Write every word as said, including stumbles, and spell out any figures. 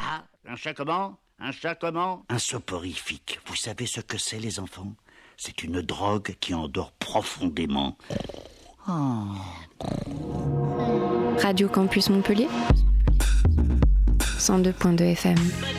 Ah, un chat comment? Un chat comment? Un soporifique. Vous savez ce que c'est, les enfants? C'est une drogue qui endort profondément. Oh. Radio Campus Montpellier, cent deux point deux F M.